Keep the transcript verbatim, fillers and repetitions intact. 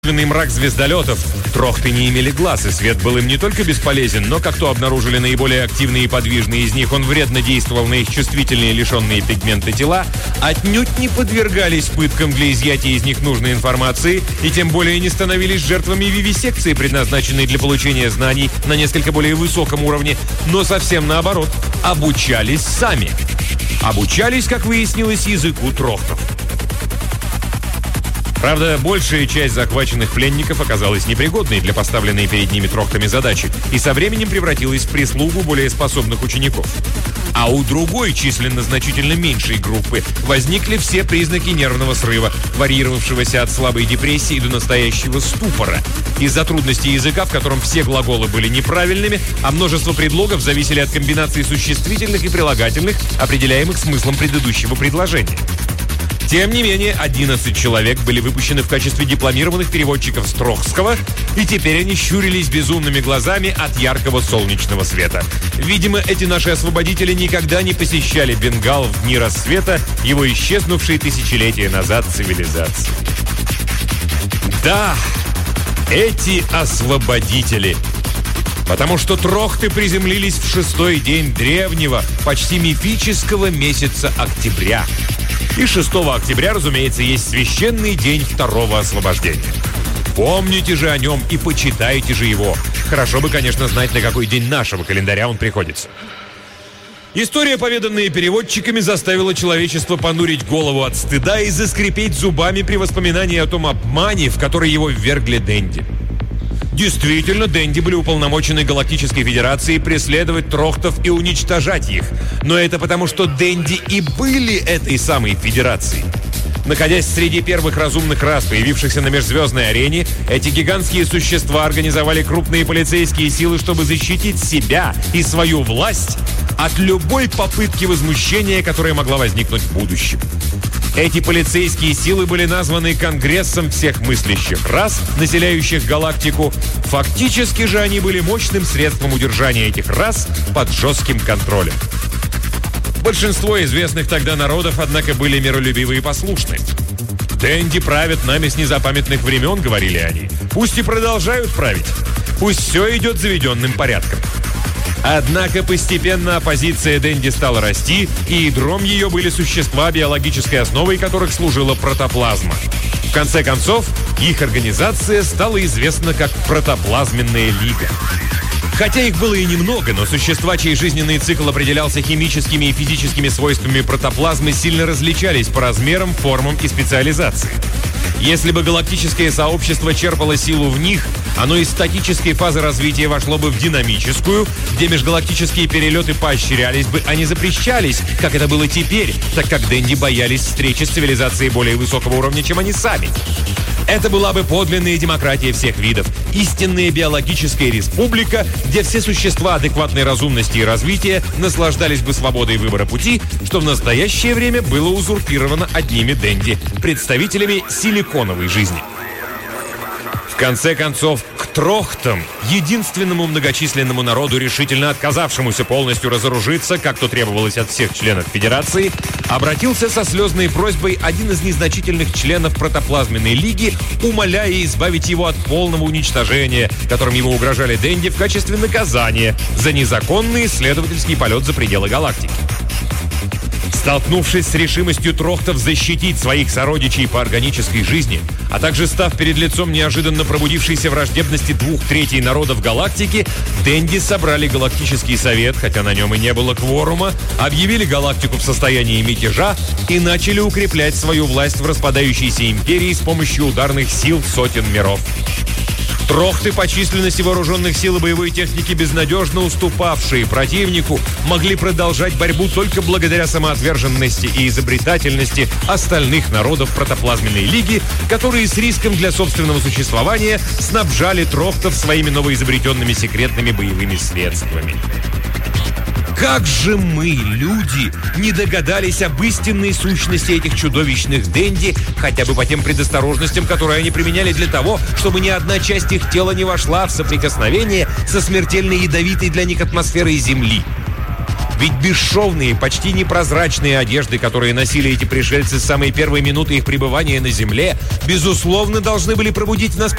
мрак звездолетов. Трохты не имели глаз, и свет был им не только бесполезен, но, как то обнаружили наиболее активные и подвижные из них, он вредно действовал на их чувствительные, лишенные пигмента тела, отнюдь не подвергались пыткам для изъятия из них нужной информации и тем более не становились жертвами вивисекции, предназначенной для получения знаний на несколько более высоком уровне, но совсем наоборот, обучались сами. Обучались, как выяснилось, языку трохтов. Правда, большая часть захваченных пленников оказалась непригодной для поставленной перед ними трохтами задачи и со временем превратилась в прислугу более способных учеников. А у другой, численно значительно меньшей группы, возникли все признаки нервного срыва, варьировавшегося от слабой депрессии до настоящего ступора. Из-за трудностей языка, в котором все глаголы были неправильными, а множество предлогов зависели от комбинации существительных и прилагательных, определяемых смыслом предыдущего предложения. Тем не менее, одиннадцать человек были выпущены в качестве дипломированных переводчиков с трохского, и теперь они щурились безумными глазами от яркого солнечного света. Видимо, эти наши освободители никогда не посещали Бенгал в дни рассвета его исчезнувшей тысячелетия назад цивилизации. Да, эти освободители. Потому что трохты приземлились в шестой день древнего, почти мифического месяца октября. И шестого октября, разумеется, есть священный день второго освобождения. Помните же о нем и почитайте же его. Хорошо бы, конечно, знать, на какой день нашего календаря он приходится. История, поведанная переводчиками, заставила человечество понурить голову от стыда и заскрипеть зубами при воспоминании о том обмане, в который его ввергли Денди. Действительно, Денди были уполномочены Галактической Федерацией преследовать трохтов и уничтожать их. Но это потому, что Денди и были этой самой Федерацией. Находясь среди первых разумных рас, появившихся на межзвездной арене, эти гигантские существа организовали крупные полицейские силы, чтобы защитить себя и свою власть от любой попытки возмущения, которая могла возникнуть в будущем. Эти полицейские силы были названы Конгрессом всех мыслящих рас, населяющих галактику. Фактически же они были мощным средством удержания этих рас под жестким контролем. Большинство известных тогда народов, однако, были миролюбивы и послушны. «Денди правят нами с незапамятных времен», — говорили они. «Пусть и продолжают править. Пусть все идет заведенным порядком». Однако постепенно оппозиция Денди стала расти, и ядром ее были существа, биологической основой которых служила протоплазма. В конце концов, их организация стала известна как Протоплазменная Лига. Хотя их было и немного, но существа, чей жизненный цикл определялся химическими и физическими свойствами протоплазмы, сильно различались по размерам, формам и специализации. Если бы галактическое сообщество черпало силу в них, оно из статической фазы развития вошло бы в динамическую, где межгалактические перелеты поощрялись бы, а не запрещались, как это было теперь, так как Денди боялись встречи с цивилизацией более высокого уровня, чем они сами. Это была бы подлинная демократия всех видов, истинная биологическая республика, где все существа адекватной разумности и развития наслаждались бы свободой выбора пути, что в настоящее время было узурпировано одними Денди, представителями силиконовой жизни. В конце концов, к трохтам, единственному многочисленному народу, решительно отказавшемуся полностью разоружиться, как то требовалось от всех членов Федерации, обратился со слезной просьбой один из незначительных членов Протоплазменной Лиги, умоляя избавить его от полного уничтожения, которым ему угрожали Денди в качестве наказания за незаконный исследовательский полет за пределы галактики. Столкнувшись с решимостью трохтов защитить своих сородичей по органической жизни, а также став перед лицом неожиданно пробудившейся враждебности двух третей народов галактики, Денди собрали Галактический совет, хотя на нем и не было кворума, объявили галактику в состоянии мятежа и начали укреплять свою власть в распадающейся империи с помощью ударных сил сотен миров. Трохты по численности вооруженных сил и боевой техники, безнадежно уступавшие противнику, могли продолжать борьбу только благодаря самоотверженности и изобретательности остальных народов Протоплазменной Лиги, которые с риском для собственного существования снабжали трохтов своими новоизобретенными секретными боевыми средствами. Как же мы, люди, не догадались об истинной сущности этих чудовищных Денди, хотя бы по тем предосторожностям, которые они применяли для того, чтобы ни одна часть их тела не вошла в соприкосновение со смертельно ядовитой для них атмосферой Земли. Ведь бесшовные, почти непрозрачные одежды, которые носили эти пришельцы с самой первой минуты их пребывания на Земле, безусловно, должны были пробудить в нас